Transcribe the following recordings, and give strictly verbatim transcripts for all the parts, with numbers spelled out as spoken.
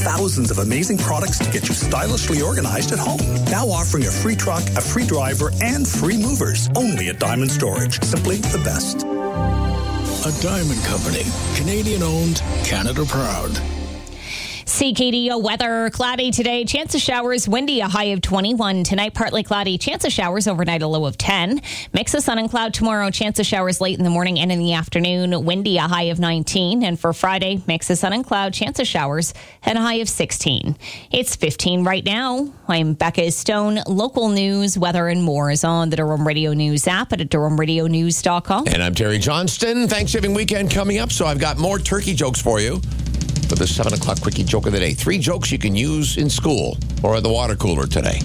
thousands of amazing products to get you stylishly organized at home. Now offering a free truck, a free driver, and free movers. Only at Diamond Storage. Simply the best. A Diamond Company. Canadian owned, Canada proud. C K D O weather. Cloudy today. Chance of showers. Windy. A high of twenty-one. Tonight, partly cloudy. Chance of showers. Overnight, a low of ten. Mix of sun and cloud tomorrow. Chance of showers late in the morning and in the afternoon. Windy. A high of nineteen. And for Friday, mix of sun and cloud. Chance of showers and a high of sixteen. It's fifteen right now. I'm Becca Stone. Local news, weather, and more is on the Durham Radio News app at durham radio news dot com. And I'm Terry Johnston. Thanksgiving weekend coming up, so I've got more turkey jokes for you for the seven o'clock Quickie Joke of the Day. Three jokes you can use in school or at the water cooler today.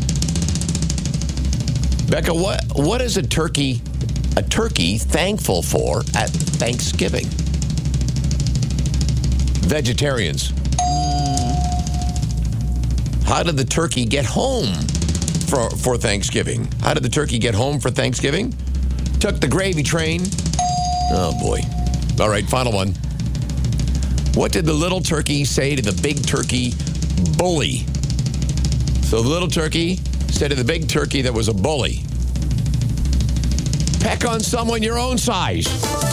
Becca, what what is a turkey a turkey thankful for at Thanksgiving? Vegetarians. How did the turkey get home for, for Thanksgiving? How did the turkey get home for Thanksgiving? Took the gravy train. Oh, boy. All right, final one. What did the little turkey say to the big turkey bully? So the little turkey said to the big turkey that was a bully, peck on someone your own size.